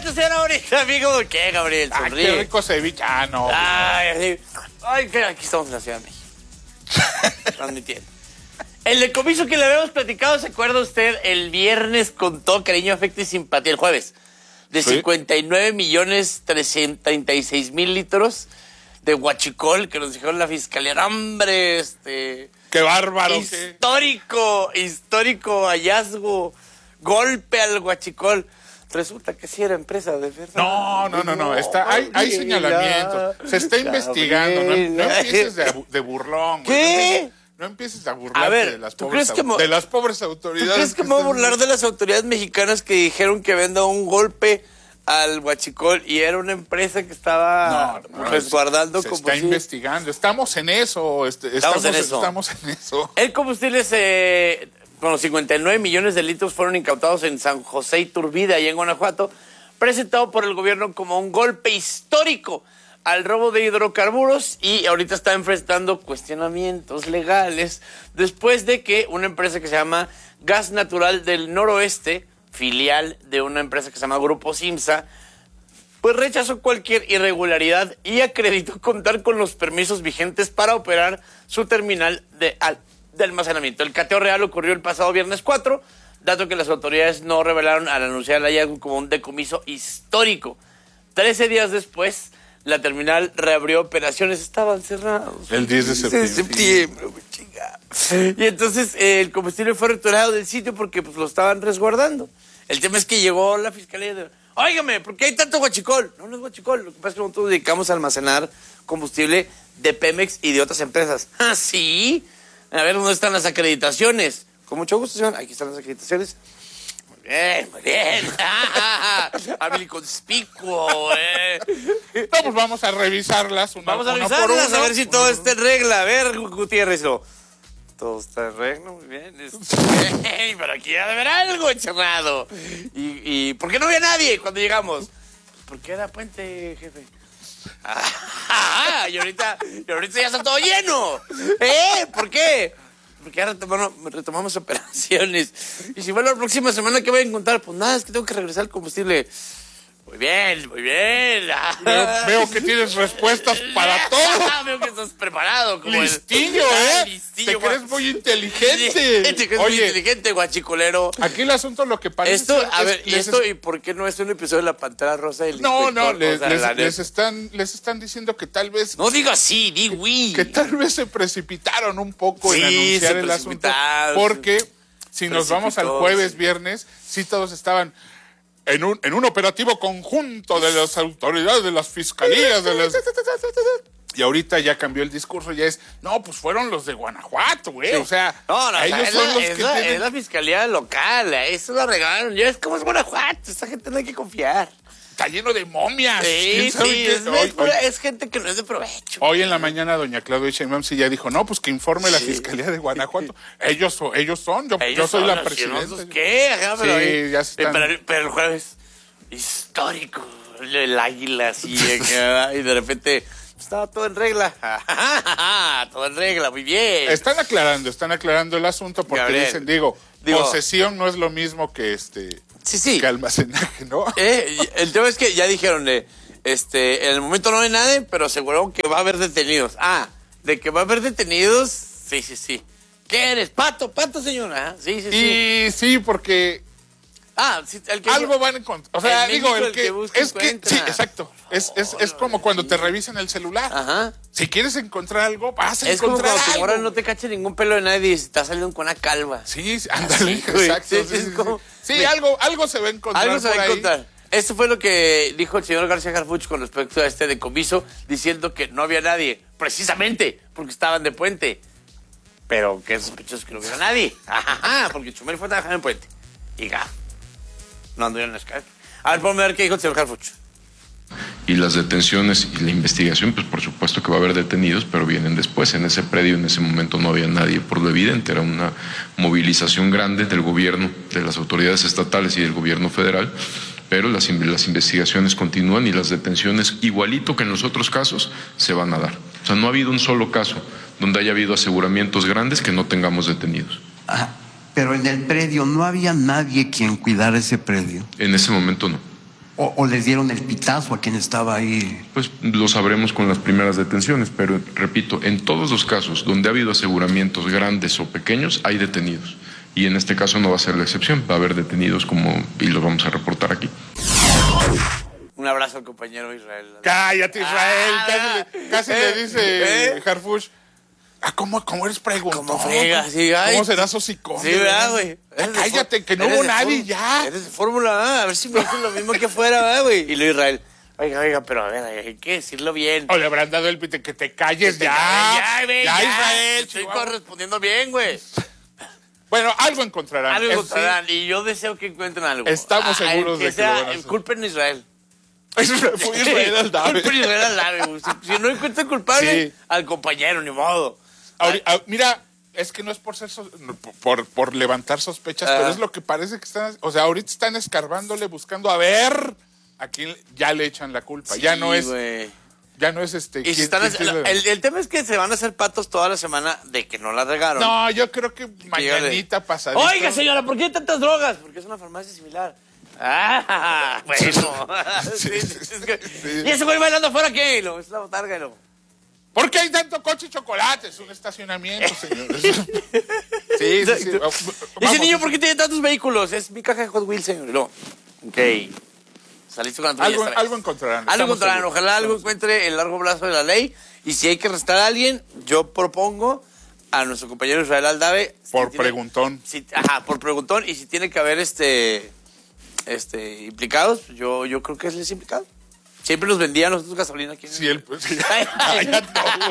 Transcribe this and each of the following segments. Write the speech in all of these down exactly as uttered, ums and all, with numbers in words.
momento será ahorita, amigo. ¿Qué, Gabriel? Sonríe. Ay, qué rico ceviche. Ah, no. Ay, ay, que aquí estamos en la Ciudad de México. Transmitiendo. El decomiso que le habíamos platicado, ¿se acuerda usted? El viernes con todo cariño, afecto y simpatía. El jueves. De ¿sí? cincuenta y nueve millones treinta y seis mil litros de huachicol que nos dijeron la fiscalía. ¡Hombre! Este... ¡Qué bárbaro! Histórico, qué... histórico hallazgo. Golpe al huachicol. Resulta que sí era empresa de verdad. No, no, no, no. Está, hay, hay señalamientos. Se está investigando. No, no empieces de, de burlón. ¿Qué? No, no empieces a burlarte a ver, de, las ¿tú pobres, crees que me, de las pobres autoridades. ¿Tú crees que, que me voy a burlar de las autoridades mexicanas que dijeron que habían dado un golpe al huachicol y era una empresa que estaba no, no, resguardando se combustible? Está investigando. Estamos en eso. Este, estamos, estamos, en eso. estamos en eso. El combustible se... Con los cincuenta y nueve millones de litros fueron incautados en San José Iturbide, allá en Guanajuato, presentado por el gobierno como un golpe histórico al robo de hidrocarburos y ahorita está enfrentando cuestionamientos legales después de que una empresa que se llama Gas Natural del Noroeste, filial de una empresa que se llama Grupo Simsa, pues rechazó cualquier irregularidad y acreditó contar con los permisos vigentes para operar su terminal de al de almacenamiento. El cateo real ocurrió el pasado viernes cuatro, dato que las autoridades no revelaron al anunciar el hallazgo como un decomiso histórico. Trece días después, la terminal reabrió operaciones, estaban cerrados. El diez de septiembre. De septiembre, chinga. Y entonces eh, el combustible fue retirado del sitio porque pues, lo estaban resguardando. El tema es que llegó la fiscalía de... Óigame, ¿por qué hay tanto huachicol? No, no es huachicol. Lo que pasa es que nosotros dedicamos a almacenar combustible de Pemex y de otras empresas. ¿Ah, sí? A ver, ¿dónde están las acreditaciones? Con mucho gusto, señor. Aquí están las acreditaciones. Muy bien, muy bien. Hábil conspicuo, eh. No, pues vamos a revisarlas una, Vamos a una revisarlas, por uno, a ver si todo uno. está en regla. A ver, Gutiérrez. ¿No? Todo está en regla, muy bien. Hey, pero aquí ha de haber algo encerrado. ¿Y, y por qué no había nadie cuando llegamos? Pues porque era puente, jefe. Ah, y, ahorita, y ahorita ya está todo lleno. ¿Eh? ¿Por qué? Porque ya retomamos, retomamos operaciones. Y si va la próxima semana, ¿qué voy a encontrar? Pues nada, es que tengo que regresar al combustible. Muy bien, muy bien. Veo, veo que tienes respuestas para todo. Veo que estás preparado. Como listillo, el... ¿eh? Listillo, Te crees muy inteligente. Te crees Oye, muy inteligente, guachicolero. Aquí el asunto lo que parece... Esto, a es, ver, ¿y esto y por qué no es un episodio de La Pantera Rosa del No, inspector? no, les, o sea, les, les, están, les están diciendo que tal vez... No diga así, di oui. Que, que tal vez se precipitaron un poco sí, en anunciar el asunto. Porque si nos vamos al jueves, viernes, sí todos estaban... En un, en un operativo conjunto de las autoridades, de las fiscalías, de las... Y ahorita ya cambió el discurso, ya es, no, pues fueron los de Guanajuato, güey, sí. O sea, no, no, ellos es son la, los es que la, tienen... es la fiscalía local, eso lo regalaron, ya es como es Guanajuato, esa gente no hay que confiar. Está lleno de momias. Sí, sí, es, hoy, es, pura, hoy, es gente que no es de provecho. Hoy en la mañana doña Claudia Sheinbaum sí ya dijo, no, pues que informe sí. la Fiscalía de Guanajuato. Ellos son, ellos son, yo, ellos yo soy son la presidenta. ¿Qué? Ajá, pero, sí, ahí, ya están... pero, pero el jueves, histórico, el águila así, y de repente... Estaba todo en regla. Todo en regla, muy bien. Están aclarando, están aclarando el asunto porque Gabriel, dicen, digo, digo, posesión no es lo mismo que este sí, sí. que almacenaje, ¿no? Eh, el tema es que ya dijeron, eh, este, en el momento no hay nadie, pero aseguraron que va a haber detenidos. Ah, de que va a haber detenidos, sí, sí, sí. ¿Qué eres? Pato, pato, señora. Sí, sí, sí. Y sí, porque Ah, sí, el que algo van a encontrar. O sea, el digo, el, el que, que busca, es que sí, exacto. Es, es, es como cuando te revisan el celular. Ajá. Si quieres encontrar algo, vas a es encontrar como cuando algo. tu morra no te cache ningún pelo de nadie y está saliendo con una calva. Sí, ándale, sí, exacto. Sí, sí, sí, sí, como, sí. sí algo, algo se va a encontrar. Algo se va por a ahí. encontrar. Esto fue lo que dijo el señor García Harfuch con respecto a este decomiso, diciendo que no había nadie, precisamente porque estaban de puente. Pero qué sospechoso que no hubiera nadie. Ajá, porque Chumel fue a trabajar en puente. Y ya. No anduvieron en las calles. A ver, ponme a ver qué dijo el señor Harfuch. Y las detenciones y la investigación, pues por supuesto que va a haber detenidos, pero vienen después. En ese predio, en ese momento no había nadie, por lo evidente. Era una movilización grande del gobierno, de las autoridades estatales y del gobierno federal, pero las, las investigaciones continúan y las detenciones, igualito que en los otros casos, se van a dar. O sea, no ha habido un solo caso donde haya habido aseguramientos grandes que no tengamos detenidos. Ah, pero en el predio no había nadie quien cuidara ese predio. En ese momento no. O, ¿O les dieron el pitazo a quien estaba ahí? Pues lo sabremos con las primeras detenciones, pero repito, en todos los casos donde ha habido aseguramientos grandes o pequeños, hay detenidos. Y en este caso no va a ser la excepción, va a haber detenidos como y los vamos a reportar aquí. Un abrazo al compañero Israel. Cállate, Israel, ah, casi, le, casi eh, le dice eh. Harfuch. Ah, ¿cómo, ¿Cómo eres preguntón? ¿Cómo frega? Sí, ¿Cómo serás hocicón? Sí, ¿verdad, güey? Ah, cállate, que no hubo nadie ya. Eres de Fórmula, a ver si me dicen lo mismo que afuera, ¿verdad, güey? Y lo Israel, oiga, oiga, pero a ver, hay que decirlo bien. O le habrán dado el pite, que te calles que te ya. Ya, güey, ya, ya, Israel. Estoy correspondiendo bien, güey. Bueno, algo encontrarán. Algo encontrarán, sí. Y yo deseo que encuentren algo. Estamos ah, seguros que de que sea, lo van a hacer. Culpen a Israel. Fue Israel Aldave. Culpen a Israel Aldave. Si, si no encuentran culpable, sí. Al compañero, ni modo. Ahora, mira, es que no es por ser so, por, por levantar sospechas, ah. pero es lo que parece que están, o sea, ahorita están escarbándole, buscando a ver a quién ya le echan la culpa. Sí, ya no es, wey. ya no es este. Y ¿quién, si están quién, quién, el, el tema es que se van a hacer patos toda la semana de que no la regaron. No, yo creo que mañanita pasadita. Oiga, señora, ¿por qué hay tantas drogas? Porque es una farmacia similar. Ah, bueno. sí, sí, sí, es que, sí. ¿Y ese güey bailando afuera qué? Lo, es la botarga y lo. ¿Por qué hay tanto coche y chocolate? Es un estacionamiento, señores. sí, sí, sí. Y ese niño, ¿por qué tiene tantos vehículos? Es mi caja de Hot Wheels, señor. No. Ok. Saliste con la algo, algo encontrarán. Algo encontrarán. Seguros. Ojalá algo encuentre el largo brazo de la ley. Y si hay que arrestar a alguien, yo propongo a nuestro compañero Israel Aldave. Por si preguntón. Tiene, si, ajá, por preguntón. Y si tiene que haber este, este implicados, yo, yo creo que es les implicado. Siempre nos vendían nosotros gasolina aquí. Si el, si, no,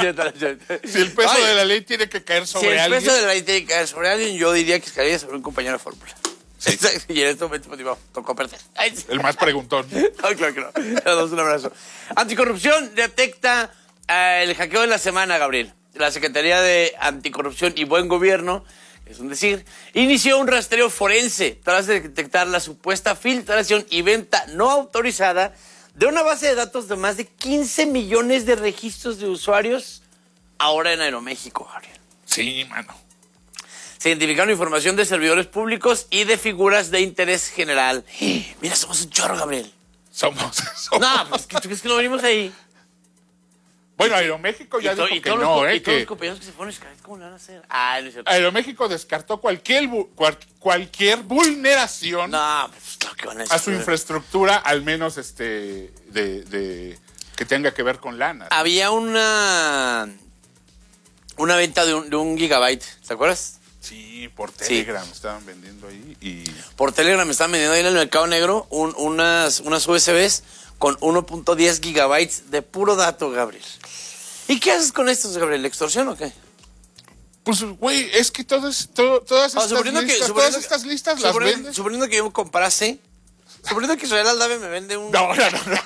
si el peso Ay, de la ley tiene que caer sobre alguien. Si el peso alguien, de la ley tiene que caer sobre alguien, yo diría que caería sobre un compañero de fórmula. Sí. Y en este momento pues, digo, tocó perder. El más preguntón. No, claro que no. Le damos un abrazo. Anticorrupción detecta uh, el hackeo de la semana, Gabriel. La Secretaría de Anticorrupción y Buen Gobierno, es un decir, inició un rastreo forense tras de detectar la supuesta filtración y venta no autorizada de una base de datos de más de quince millones de registros de usuarios ahora en Aeroméxico, Gabriel. Sí, mano. Se identificaron información de servidores públicos y de figuras de interés general. Mira, somos un chorro, Gabriel. Somos. somos. No, pues, ¿tú crees que no venimos ahí? Bueno, Aeroméxico ya dijo que no, los, ¿eh? Y todos que... los compañeros que se fueron, ¿cómo le van a hacer? Ah, no es cierto. Aeroméxico descartó cualquier, cual, cualquier vulneración no, pues, lo que van a, a su infraestructura, al menos este de, de que tenga que ver con lana. Había una una venta de un, de un gigabyte, ¿te acuerdas? Sí, por Telegram sí. Estaban vendiendo ahí. Y... Por Telegram estaban vendiendo ahí en el mercado negro un, unas, unas U S Bs con uno punto diez gigabytes de puro dato, Gabriel. ¿Y qué haces con estos, Gabriel? ¿Extorsión o qué? Pues, güey, es que todo es, todo, todas, estas oh, listas, que, todas estas listas las vendes. Suponiendo que yo comprase, suponiendo que Israel Aldave me vende un... No, no, no. no.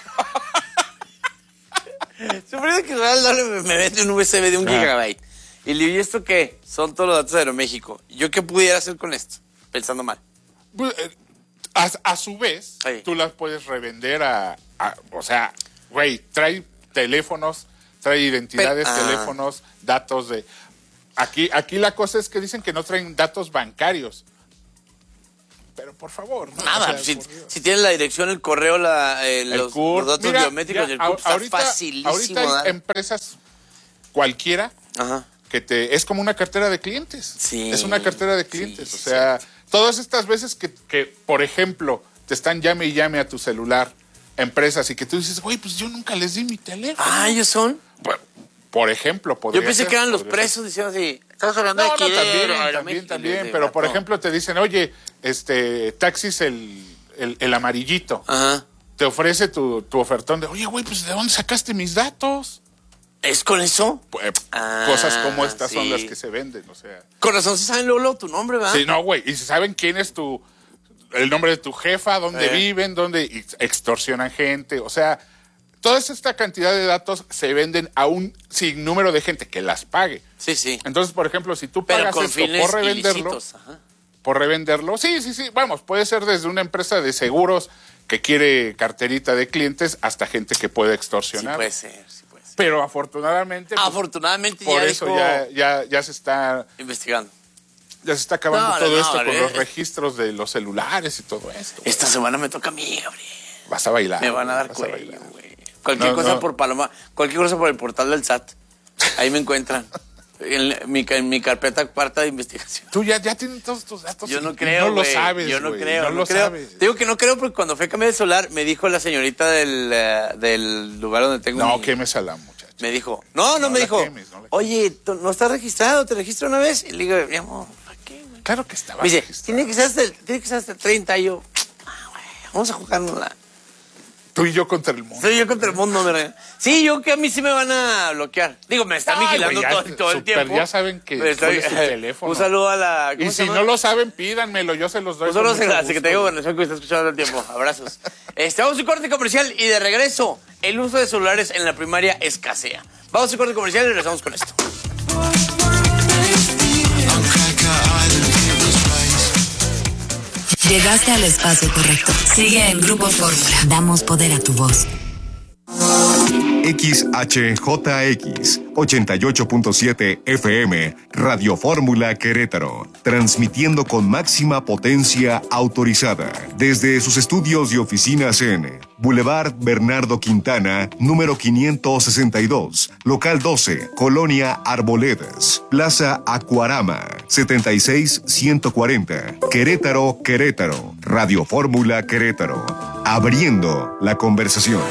Suponiendo que Israel Aldave me, me vende un U S B de un ah. gigabyte. Y le digo, ¿y esto qué? Son todos los datos de Aeroméxico. ¿Yo qué pudiera hacer con esto? Pensando mal. Pues, eh, a, a su vez, sí. Tú las puedes revender a... a o sea, güey, trae teléfonos, trae identidades, Pero, teléfonos, ah. datos de... Aquí, aquí la cosa es que dicen que no traen datos bancarios. Pero por favor. ¿no? Nada, o sea, si, si tienen la dirección, el correo, la, eh, el los, los datos Mira, biométricos del C U R, está ahorita, facilísimo. Ahorita hay empresas cualquiera Ajá. que te es como una cartera de clientes. Sí. Es una cartera de clientes. Sí, o sea, sí. todas estas veces que, que, por ejemplo, te están llame y llame a tu celular empresas y que tú dices, güey, pues yo nunca les di mi teléfono. Ah, ¿ellos son? Bueno, por ejemplo, podría Yo pensé ser, que eran los presos diciendo así, estamos hablando no, de aquí no, de... también, de también, también, de, pero de, por no. ejemplo te dicen, oye, este, taxis el, el, el amarillito. Ajá. Te ofrece tu, tu ofertón de, oye, güey, pues ¿de dónde sacaste mis datos? ¿Es con eso? Pues, ah, cosas como estas sí. son las que se venden, o sea. Con razón se saben luego, luego tu nombre, ¿verdad? Sí, no, güey, y se saben quién es tu, el nombre de tu jefa, dónde eh. viven, dónde y extorsionan gente, o sea, toda esta cantidad de datos se venden a un sinnúmero de gente que las pague. Sí, sí. Entonces, por ejemplo, si tú pagas esto por revenderlo, por revenderlo, sí, sí, sí, vamos, puede ser desde una empresa de seguros que quiere carterita de clientes hasta gente que puede extorsionar. Sí puede ser, sí puede ser. Pero afortunadamente... Afortunadamente pues, ya Por eso dijo... ya, ya, ya se está... investigando. Ya se está acabando no, todo no, esto no, con no, los es... registros de los celulares y todo esto. Esta güey. semana me toca a mí, Gabriel. Vas a bailar. Me van a dar vas cuello, a güey. Cualquier No, cosa no. por Paloma, cualquier cosa por el portal del S A T. Ahí me encuentran. En, mi, en mi carpeta cuarta de investigación. Tú ya, ya tienes todos tus datos. Yo no y creo, no lo güey. sabes, Yo no güey, creo, no, no lo creo. sabes. Te digo que no creo porque cuando fui a cambiar de celular me dijo la señorita del, uh, del lugar donde tengo No, mi... quemes a la muchacha. Me dijo, no, no, No me la dijo, quemes, no la quemes. oye, ¿tú ¿no estás registrado? ¿Te registro una vez? Y le digo, mi amor, ¿para qué, güey? Claro que estaba Me dice, registrado. tiene que ser hasta el, tiene que ser hasta el treinta. Y yo, ah, güey, vamos a jugárnosla. Tú y yo contra el mundo. Soy yo contra el mundo, ¿verdad? Sí, yo que a mí sí me van a bloquear. Digo, me están Ay, vigilando güey, ya todo, todo el super, tiempo. ya saben que Me cuál es tu teléfono. Un saludo a la... ¿cómo Y se si llama? no lo saben, pídanmelo, yo se los doy. Un saludo con a mucho la Secretaría de gusto. Gobernación que me está escuchando todo el tiempo. Abrazos. Este, vamos a un corte comercial y de regreso, el uso de celulares en la primaria escasea. Vamos a un corte comercial y regresamos con esto. Llegaste al espacio correcto. Sigue en Grupo Fórmula. Damos poder a tu voz. X H J X ochenta y ocho punto siete F M Radio Fórmula Querétaro, transmitiendo con máxima potencia autorizada desde sus estudios y oficinas en Boulevard Bernardo Quintana, número quinientos sesenta y dos, local doce, Colonia Arboledas, Plaza Acuarama, setenta y seis ciento cuarenta, Querétaro, Querétaro, Radio Fórmula Querétaro, abriendo la conversación.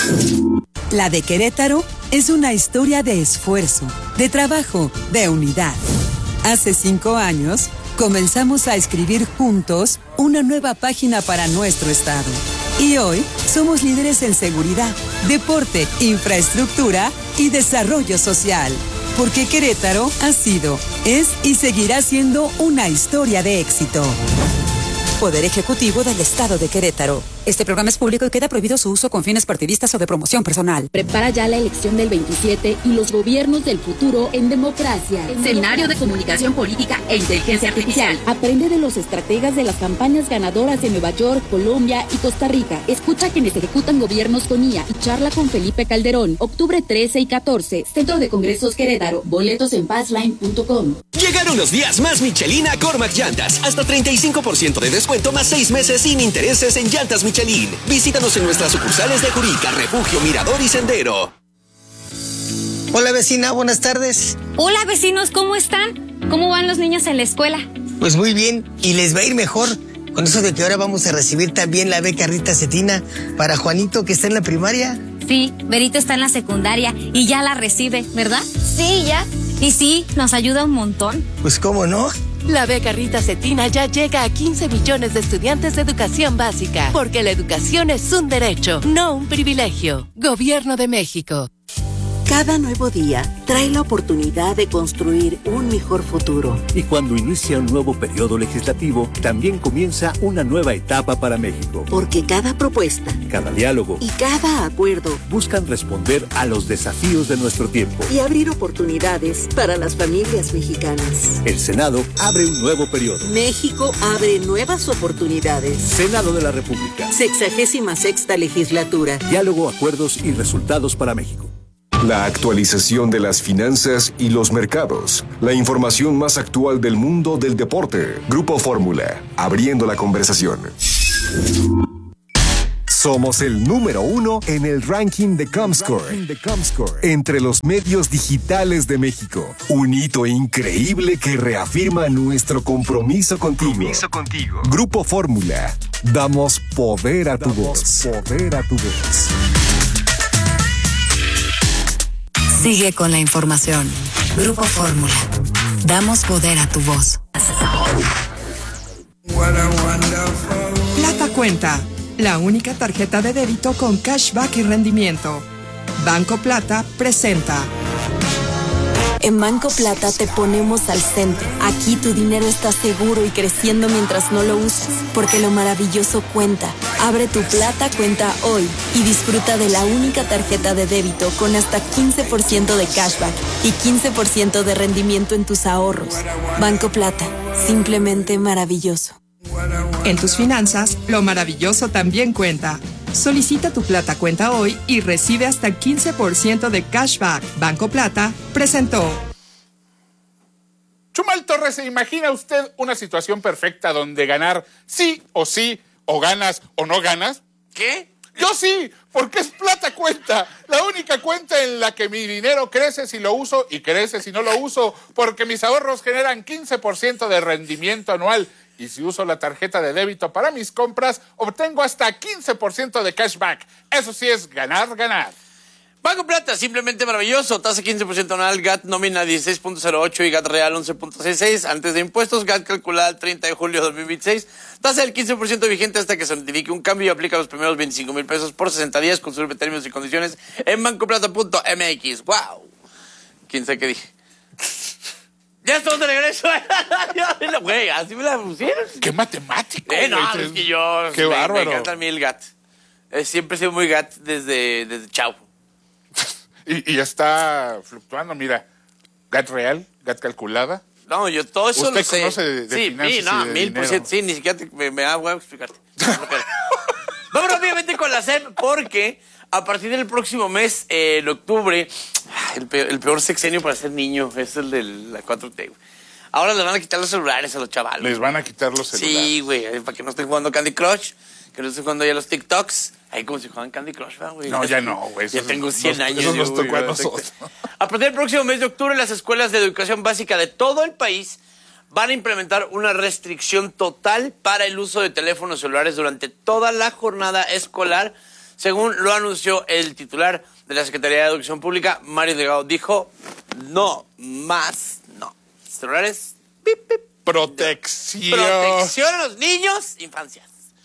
La de Querétaro es una historia de esfuerzo, de trabajo, de unidad. Hace cinco años, comenzamos a escribir juntos una nueva página para nuestro estado. Y hoy somos líderes en seguridad, deporte, infraestructura y desarrollo social. Porque Querétaro ha sido, es y seguirá siendo una historia de éxito. Poder Ejecutivo del Estado de Querétaro. Este programa es público y queda prohibido su uso con fines partidistas o de promoción personal. Prepara ya la elección del veintisiete y los gobiernos del futuro en democracia. Seminario de Comunicación Política e Inteligencia Artificial. Aprende de los estrategas de las campañas ganadoras de Nueva York, Colombia y Costa Rica. Escucha a quienes ejecutan gobiernos con I A y charla con Felipe Calderón. Octubre trece y catorce. Centro de Congresos Querétaro. Boletos en passline punto com. Llegaron los días más Michelin a Cormac Llantas. Hasta treinta y cinco por ciento de descuento más seis meses sin intereses en llantas Michelin. Visítanos en nuestras sucursales de Jurica, Refugio, Mirador y Sendero. Hola vecina, buenas tardes. Hola vecinos, ¿cómo están? ¿Cómo van los niños en la escuela? Pues muy bien, y les va a ir mejor con eso de que ahora vamos a recibir también la beca Rita Cetina para Juanito que está en la primaria. Sí, Berito está en la secundaria y ya la recibe, ¿verdad? Sí, ya. Y sí, nos ayuda un montón. Pues cómo no. La beca Rita Cetina ya llega a quince millones de estudiantes de educación básica, porque la educación es un derecho, no un privilegio. Gobierno de México. Cada nuevo día trae la oportunidad de construir un mejor futuro. Y cuando inicia un nuevo periodo legislativo, también comienza una nueva etapa para México. Porque cada propuesta, cada diálogo y cada acuerdo buscan responder a los desafíos de nuestro tiempo y abrir oportunidades para las familias mexicanas. El Senado abre un nuevo periodo. México abre nuevas oportunidades. Senado de la República. Sexagésima sexta legislatura. Diálogo, acuerdos y resultados para México. La actualización de las finanzas y los mercados. La información más actual del mundo del deporte. Grupo Fórmula, abriendo la conversación. Somos el número uno en el ranking de Comscore, entre los medios digitales de México. Un hito increíble que reafirma nuestro compromiso contigo. Compromiso contigo. Grupo Fórmula, damos poder a tu voz. Poder a tu voz. Sigue con la información. Grupo Fórmula. Damos poder a tu voz. Plata Cuenta, la única tarjeta de débito con cashback y rendimiento. Banco Plata presenta. En Banco Plata te ponemos al centro. Aquí tu dinero está seguro y creciendo mientras no lo usas, porque lo maravilloso cuenta. Abre tu Plata Cuenta hoy y disfruta de la única tarjeta de débito con hasta quince por ciento de cashback y quince por ciento de rendimiento en tus ahorros. Banco Plata, simplemente maravilloso. En tus finanzas, lo maravilloso también cuenta. Solicita tu Plata Cuenta hoy y recibe hasta quince por ciento de cashback. Banco Plata presentó. Chumal Torres, ¿se imagina usted una situación perfecta donde ganar sí o sí, o ganas o no ganas? ¿Qué? Yo sí, porque es plata cuenta. La única cuenta en la que mi dinero crece si lo uso y crece si no lo uso, porque mis ahorros generan quince por ciento de rendimiento anual. Y si uso la tarjeta de débito para mis compras, obtengo hasta quince por ciento de cashback. Eso sí es ganar, ganar. Banco Plata, simplemente maravilloso. Tasa quince por ciento anual, G A T nómina dieciséis punto cero ocho y G A T real once punto sesenta y seis. Antes de impuestos, G A T calculada el treinta de julio de dos mil veintiséis. Tasa del quince por ciento vigente hasta que se notifique un cambio y aplica los primeros veinticinco mil pesos por sesenta días. Consulta términos y condiciones en bancoplata punto m x. ¡Wow! ¿Quién sabe qué dije? Ya estamos de regreso. Güey, así me la pusieron. ¡Qué matemático! Eh, no, güey. es que yo... ¡Qué me, bárbaro! Me encanta a mí el G A T. Eh, siempre he sido muy G A T desde, desde chavo. Y, y ya está fluctuando, mira, G A T real, G A T calculada. No, yo todo eso ¿Usted lo sé. conoce de, de sí, finanzas sí, no, y de mil por ciento, sí, ni siquiera te, me, me da huevo explicarte. Vamos rápidamente con la S E P, porque a partir del próximo mes, eh, en octubre, el peor, el peor sexenio para ser niño es el de la cuatro T, güey. Ahora les van a quitar los celulares a los chavales. Les van a quitar los celulares. Sí, güey, para que no estén jugando Candy Crush, que no estén jugando ya los TikToks. Ahí como si jugaban Candy Crush, güey. No, ya no, güey. Ya tengo cien nos, años. Eso nos yo, tocó a güey, nosotros. A partir del próximo mes de octubre, las escuelas de educación básica de todo el país van a implementar una restricción total para el uso de teléfonos celulares durante toda la jornada escolar, según lo anunció el titular de la Secretaría de Educación Pública, Mario Delgado. Dijo, no más, no. Celulares, pip, pip. Protección. Protección a los niños, infancias.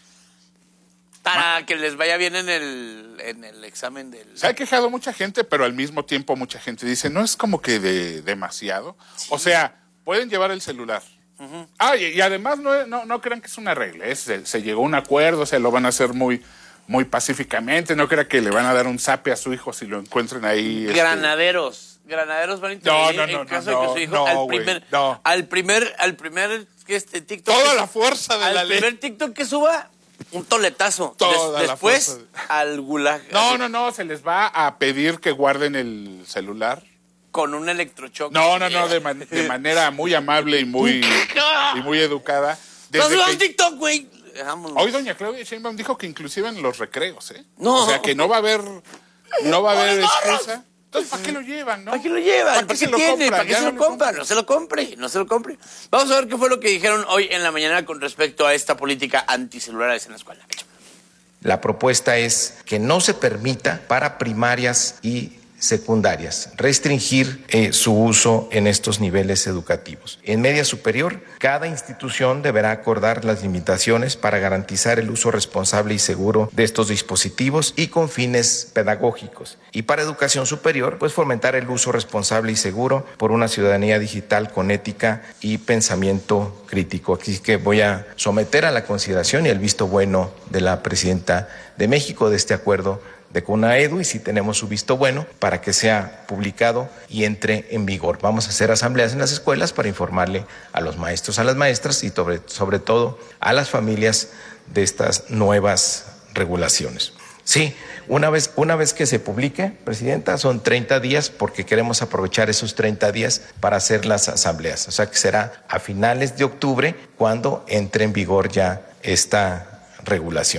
Para que les vaya bien en el, en el examen del... Se ha quejado mucha gente, pero al mismo tiempo mucha gente dice, no es como que de demasiado. Sí. O sea, pueden llevar el celular. Uh-huh. Ah, y, y además no, no, no crean que es una regla. Es, se, se llegó a un acuerdo, o sea, lo van a hacer muy, muy pacíficamente. No crean que le van a dar un zape a su hijo si lo encuentren ahí. Granaderos. Este... Granaderos van a intervenir no, no, no, en caso no, de que su hijo no, al, primer, wey, no. al primer, al primer este TikTok. Toda que, la fuerza de la ley. Al primer TikTok que suba, un toletazo. Toda Des, la después, fuerza de... al gulag. No, así. no, no, se les va a pedir que guarden el celular. Con un electrochoc. No, no, no, de, man, de manera muy amable y muy, y muy educada. No subas que... TikTok, güey. Hoy doña Claudia Sheinbaum dijo que inclusive en los recreos, ¿eh? No. O sea, que no va a haber, no va a haber excusa. Entonces, ¿para qué lo llevan, no? ¿Para qué lo llevan? ¿Para, ¿Para qué, qué qué tiene? ¿Para qué ya se no lo compra? No se lo compre, no se lo compre. Vamos a ver qué fue lo que dijeron hoy en la mañana con respecto a esta política anticelulares en la escuela. La propuesta es que no se permita para primarias y secundarias restringir eh, su uso en estos niveles educativos. En media superior, cada institución deberá acordar las limitaciones para garantizar el uso responsable y seguro de estos dispositivos y con fines pedagógicos. Y para educación superior, pues fomentar el uso responsable y seguro por una ciudadanía digital con ética y pensamiento crítico. Así que voy a someter a la consideración y el visto bueno de la presidenta de México de este acuerdo de CONAEDU, y si tenemos su visto bueno para que sea publicado y entre en vigor. Vamos a hacer asambleas en las escuelas para informarle a los maestros, a las maestras y sobre, sobre todo a las familias de estas nuevas regulaciones. Sí, una vez, una vez que se publique, Presidenta, son treinta días porque queremos aprovechar esos treinta días para hacer las asambleas. O sea que será a finales de octubre cuando entre en vigor ya esta regulación.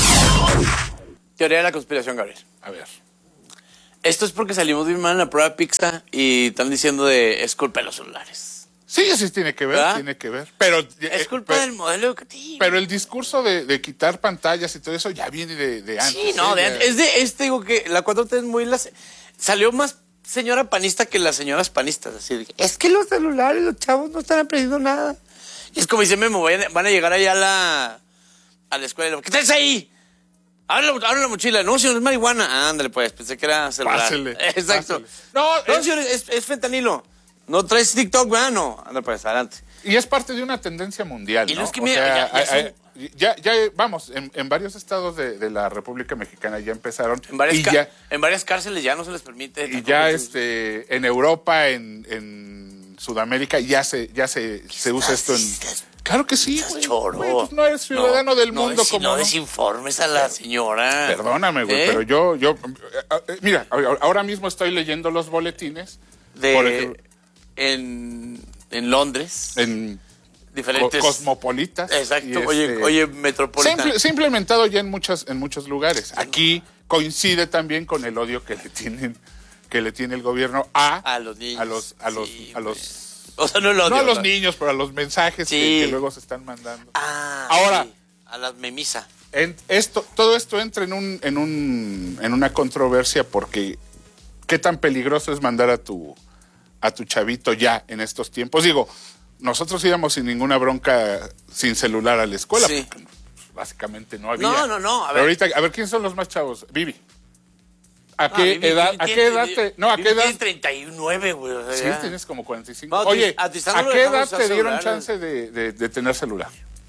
Teoría de la conspiración, Gabriel. A ver. Esto es porque salimos bien mal en la prueba PISA y están diciendo de es culpa de los celulares. Sí, sí tiene que ver, ¿verdad? Tiene que ver. Pero es culpa eh, del modelo educativo. Pero el discurso de, de quitar pantallas y todo eso ya viene de, de antes. Sí, no, ¿eh? de antes. Es de este, digo que la cuatro T es muy... La, salió más señora panista que las señoras panistas. Así de, es que los celulares, los chavos no están aprendiendo nada. Y es como dice Memo, van a, van a llegar allá a la, a la escuela. ¿Qué traes ahí? Abre la, abre la mochila. No, señor, es marihuana. Ah, ándale, pues. Pensé que era celular. Pásele. Exacto. Pásele. No, no es... señor, es, es fentanilo. No traes TikTok, ¿verdad? No. Ándale, pues, adelante. Y es parte de una tendencia mundial, y ¿no? no es que o mira, sea, ya, ya, son... ya, ya, vamos, en, en varios estados de, de la República Mexicana ya empezaron. En varias, y ca- ya, en varias cárceles ya no se les permite. Y ya este, en Europa, en, en Sudamérica, ya se, ya se, se usa esto en... Claro que sí, güey. Choro. Güey, pues no eres ciudadano no, del no, mundo si como... No desinformes a la señora. Perdóname, güey, ¿Eh? pero yo, yo... Eh, mira, ahora mismo estoy leyendo los boletines. De... Por ejemplo, en, en Londres. En... diferentes co cosmopolitas. Exacto. Oye, este, oye, metropolitana. Se, se ha implementado ya en muchas, en muchos lugares. Aquí coincide también con el odio que le tienen, que le tiene el gobierno a, a los niños. A los, a los, sí, a los o sea, no, el odio, no a los ¿no? niños, pero a los mensajes sí. que, que luego se están mandando. Ah, ahora, sí. A las memisa. En esto, todo esto entra en un, en un, en una controversia porque qué tan peligroso es mandar a tu, a tu chavito ya en estos tiempos. Digo, nosotros íbamos sin ninguna bronca, sin celular a la escuela. Sí. Porque, pues, básicamente no había. No, no, no. A ver. Pero ahorita, a ver, ¿quiénes son los más chavos? Vivi. ¿A qué ah, Vivi, edad? Vivi, ¿A qué edad te, no, a Vivi qué edad? Tienes treinta y nueve, güey. O sea, sí, ya. Tienes como cuarenta y cinco. No, Oye, a, ¿a qué edad te dieron celular, chance de, de, de tener celular?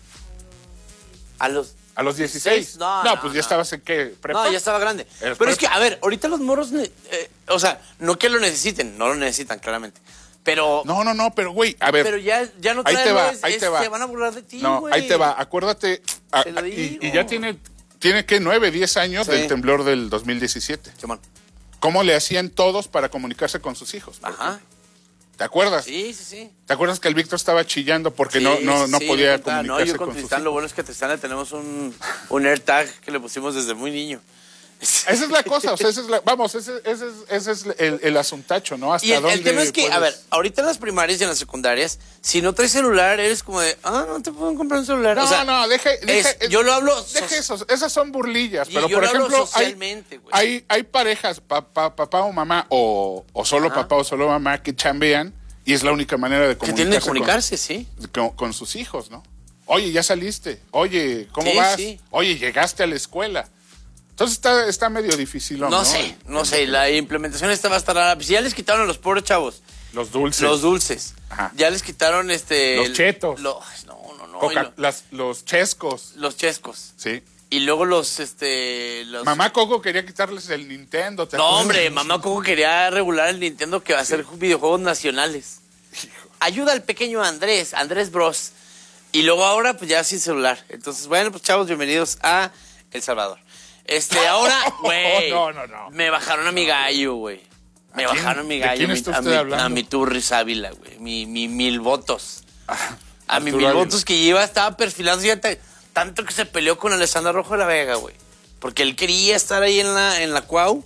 A los... ¿A los dieciséis? No, no, no, pues ya no. estabas en qué, ¿prepa? No, ya estaba grande. Pero prepa? Es que, a ver, ahorita los morros, eh, o sea, no que lo necesiten, no lo necesitan, claramente. Pero... No, no, no, pero güey, a ver. Pero ya, ya no ahí te va, es, ahí es, te va. Se van a burlar de ti, No, güey. ahí te va, acuérdate. A, te lo digo. Y, y ya tiene, tiene ¿qué? nueve, diez años sí. del temblor del dos mil diecisiete. Simón. ¿Cómo le hacían todos para comunicarse con sus hijos? Ajá. ¿Te acuerdas? Sí, sí, sí. ¿Te acuerdas que el Víctor estaba chillando porque sí, no, no, no sí, podía sí, comunicarse no, yo con, con Tristán, sus lo bueno es que a Tristán le tenemos un, un AirTag que le pusimos desde muy niño. Esa es la cosa, o sea, esa es la, vamos, ese, ese es, ese es el, el asuntacho, ¿no? ¿Hasta y el, dónde el tema es que, puedes... a ver, ahorita en las primarias y en las secundarias, si no traes celular, eres como de, ah, no te pueden comprar un celular. No, o sea, no, deje, deje es, yo lo hablo... Deje esos, esas son burlillas, y pero yo por lo ejemplo, hablo socialmente, hay, hay, hay parejas, papá, papá o mamá, o, o solo Ajá. papá o solo mamá, que chambean, y es la única manera de comunicarse. Que tienen que comunicarse, con, sí. Con, con sus hijos, ¿no? Oye, ya saliste. Oye, ¿cómo sí, vas? Sí. Oye, llegaste a la escuela. Entonces está, está medio difícil, ¿no? No sé, no sé. La implementación esta va a estar rara. Si ya les quitaron a los pobres chavos. Los dulces. Los dulces. Ajá. Ya les quitaron este... Los chetos. Lo, no, no, no. Coca, lo, las, los chescos. Los chescos. Sí. Y luego los, este... Los... Mamá Coco quería quitarles el Nintendo. ¿te no, acuerdas? hombre, Mamá Coco quería regular el Nintendo que va a hacer sí. videojuegos nacionales. Hijo. Ayuda al pequeño Andrés, Andrés Bros. Y luego ahora, pues ya sin celular. Entonces, bueno, pues chavos, bienvenidos a El Salvador. Este, ahora, güey. No, no, no. Me bajaron a mi gallo, güey. Me bajaron a mi gallo. ¿De quién está usted a, mi, hablando? a mi Turris Ávila, güey. Mi, mi mil votos. Ah, a mi mil Ávila. votos que lleva, estaba perfilando. Fíjate, tanto que se peleó con Alessandra Rojo de la Vega, güey. Porque él quería estar ahí en la, en la Cuau.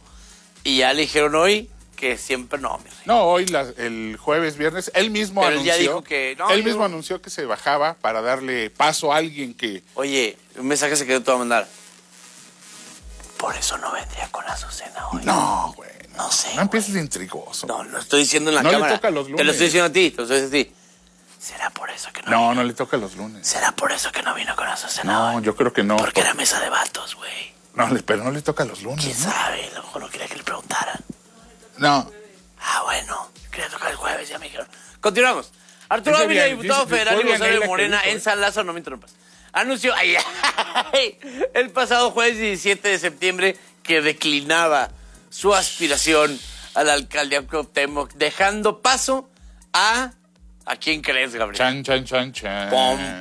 Y ya le dijeron hoy que siempre no, mi rey. No, hoy la, el jueves, viernes, él mismo Pero anunció. Él ya dijo que. No, él yo... mismo anunció que se bajaba para darle paso a alguien que. Oye, un mensaje se quedó todo a mandar. Por eso no vendría con Azucena hoy. No, güey. No, no sé. No empieces de intrigoso. No, lo estoy diciendo en la no cámara. No le toca los lunes. Te lo estoy diciendo a ti, te lo estoy diciendo a ti. ¿Será por eso que no No, vino? no le toca los lunes. ¿Será por eso que no vino con Azucena No, hoy? yo creo que no. Porque por... era mesa de vatos, güey. No, pero no le toca los lunes. ¿Quién ¿no? sabe? A lo mejor no quería que le preguntaran. No. Ah, bueno. Quería tocar el jueves, ya me dijeron. Continuamos. Arturo Ávila, diputado dice, federal y vocero de Morena en San Lázaro, no me interrumpas. Anunció ay, ay, el pasado jueves diecisiete de septiembre que declinaba su aspiración a la alcaldía Cuauhtémoc, dejando paso a... ¿A quién crees, Gabriel? Chan, chan, chan, chan.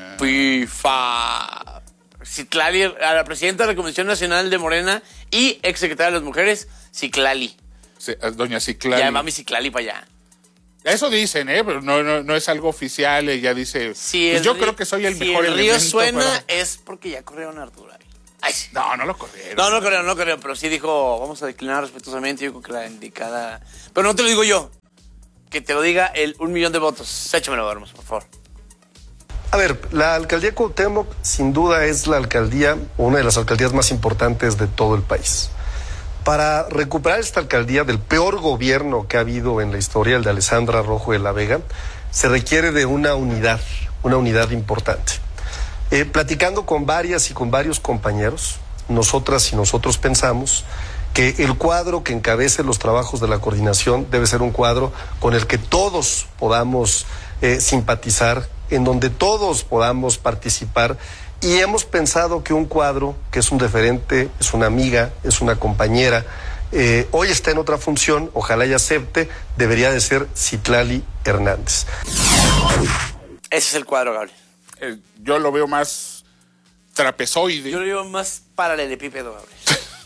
Pompifa. Citlali, a la presidenta de la Comisión Nacional de Morena y exsecretaria de las Mujeres, Citlali. Sí, doña Citlali. Ya va mi Citlali para allá. Eso dicen, ¿eh? Pero no, no, no es algo oficial. Ella dice, si pues yo río, creo que soy el si mejor el río elemento suena para... es porque ya corrieron a Arturo Ávila. Ay, sí. No, no lo corrieron. No, no corrieron, no corrieron, pero sí dijo, vamos a declinar respetuosamente. Yo creo que la indicada... Pero no te lo digo yo. Que te lo diga el un millón de votos. Échamelo, hermoso, por favor. A ver, la alcaldía Cuauhtémoc sin duda es la alcaldía, una de las alcaldías más importantes de todo el país. Para recuperar esta alcaldía del peor gobierno que ha habido en la historia, el de Alessandra Rojo de la Vega, se requiere de una unidad, una unidad importante. Eh, platicando con varias y con varios compañeros, nosotras y nosotros pensamos que el cuadro que encabece los trabajos de la coordinación debe ser un cuadro con el que todos podamos eh, simpatizar, en donde todos podamos participar, y hemos pensado que un cuadro que es un referente, es una amiga, es una compañera, eh, hoy está en otra función, ojalá y acepte, debería de ser Citlali Hernández. Ese es el cuadro, Gabriel. Eh, yo lo veo más trapezoide. Yo lo veo más paralelepípedo, Gabriel.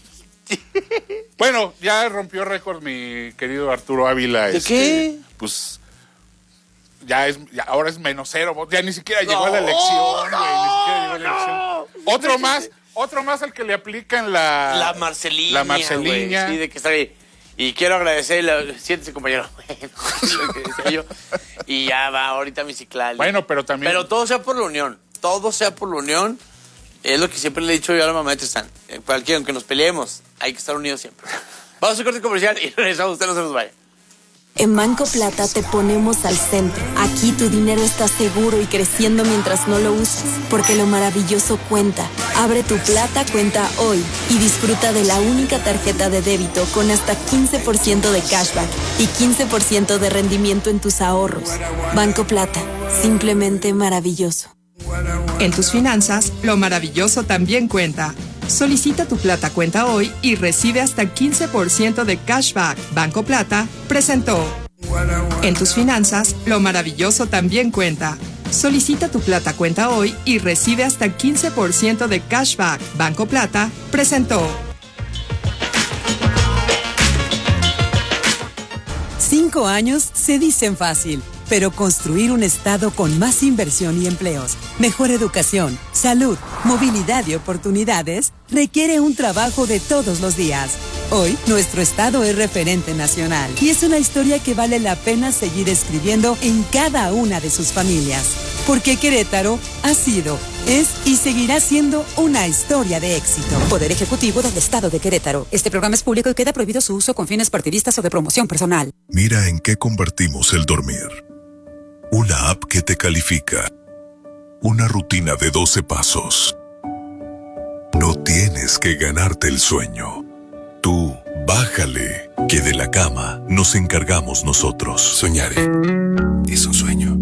Bueno, ya rompió récord mi querido Arturo Ávila. ¿De este, qué? Pues ya es, ya, ahora es menos cero votos, ya ni siquiera llegó no, a la elección, güey, no, ni siquiera llegó a la elección. No. Otro más, otro más al que le aplican la... La Marceliña, La Marceliña. Sí, de que está ahí. Y quiero agradecerle, siéntese, compañero, lo que decía yo. Y ya va ahorita mi ciclal. Bueno, pero también... Pero todo sea por la unión, todo sea por la unión. Es lo que siempre le he dicho yo a la mamá de Tristán. Cualquiera, aunque nos peleemos, hay que estar unidos siempre. Vamos a un corte comercial y regresamos, usted no se nos vaya. En Banco Plata te ponemos al centro. Aquí tu dinero está seguro y creciendo mientras no lo usas, porque lo maravilloso cuenta. Abre tu Plata cuenta hoy y disfruta de la única tarjeta de débito con hasta quince por ciento de cashback y quince por ciento de rendimiento en tus ahorros. Banco Plata, simplemente maravilloso. En tus finanzas, lo maravilloso también cuenta. Solicita tu Plata cuenta hoy y recibe hasta quince por ciento de cashback. Banco Plata presentó. En tus finanzas, lo maravilloso también cuenta. Solicita tu Plata cuenta hoy y recibe hasta quince por ciento de cashback. Banco Plata presentó. Cinco años se dicen fácil, pero construir un estado con más inversión y empleos, mejor educación, salud, movilidad y oportunidades requiere un trabajo de todos los días. Hoy, nuestro estado es referente nacional y es una historia que vale la pena seguir escribiendo en cada una de sus familias. Porque Querétaro ha sido, es y seguirá siendo una historia de éxito. Poder Ejecutivo del Estado de Querétaro. Este programa es público y queda prohibido su uso con fines partidistas o de promoción personal. Mira en qué convertimos el dormir. Una app que te califica. Una rutina de doce pasos. No tienes que ganarte el sueño. Tú, bájale, que de la cama nos encargamos nosotros. Soñaré. Es un sueño.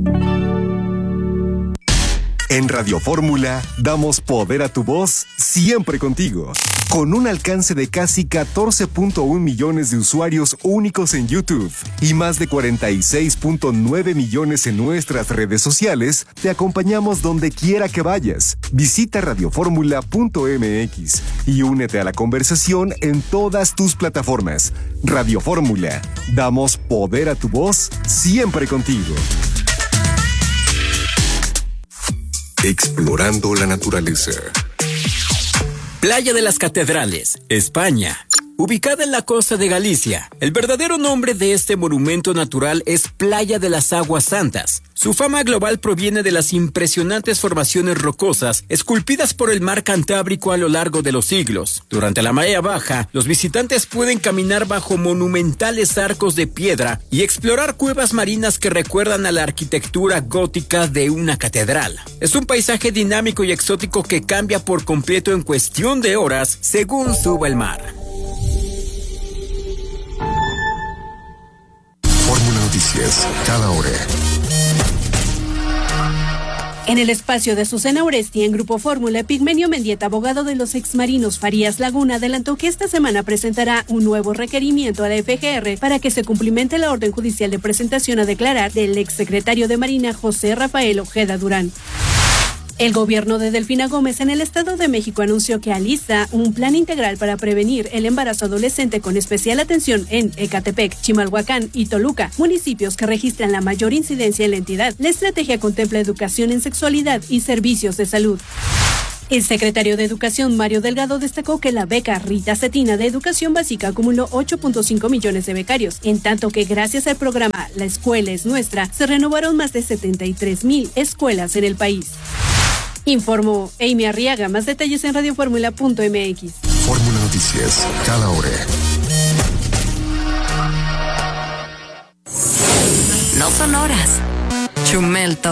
En Radio Fórmula damos poder a tu voz siempre contigo. Con un alcance de casi catorce punto uno millones de usuarios únicos en YouTube y más de cuarenta y seis punto nueve millones en nuestras redes sociales, te acompañamos donde quiera que vayas. Visita radioformula punto m x y únete a la conversación en todas tus plataformas. Radio Fórmula, damos poder a tu voz siempre contigo. Explorando la naturaleza. Playa de las Catedrales, España. Ubicada en la costa de Galicia, el verdadero nombre de este monumento natural es Playa de las Aguas Santas. Su fama global proviene de las impresionantes formaciones rocosas esculpidas por el mar Cantábrico a lo largo de los siglos. Durante la marea baja, los visitantes pueden caminar bajo monumentales arcos de piedra y explorar cuevas marinas que recuerdan a la arquitectura gótica de una catedral. Es un paisaje dinámico y exótico que cambia por completo en cuestión de horas según suba el mar. Fórmula Noticias, cada hora. En el espacio de Susana Oresti en Grupo Fórmula, Pigmenio Mendieta, abogado de los exmarinos Farías Laguna, adelantó que esta semana presentará un nuevo requerimiento a la F G R para que se cumplimente la orden judicial de presentación a declarar del exsecretario de Marina José Rafael Ojeda Durán. El gobierno de Delfina Gómez en el Estado de México anunció que alista un plan integral para prevenir el embarazo adolescente con especial atención en Ecatepec, Chimalhuacán y Toluca, municipios que registran la mayor incidencia en la entidad. La estrategia contempla educación en sexualidad y servicios de salud. El secretario de Educación, Mario Delgado, destacó que la beca Rita Cetina de Educación Básica acumuló ocho punto cinco millones de becarios, en tanto que gracias al programa La Escuela es Nuestra, se renovaron más de setenta y tres mil escuelas en el país. Informó Amy Arriaga. Más detalles en radioformula punto m x. Fórmula Noticias, cada hora. No son horas. Chumel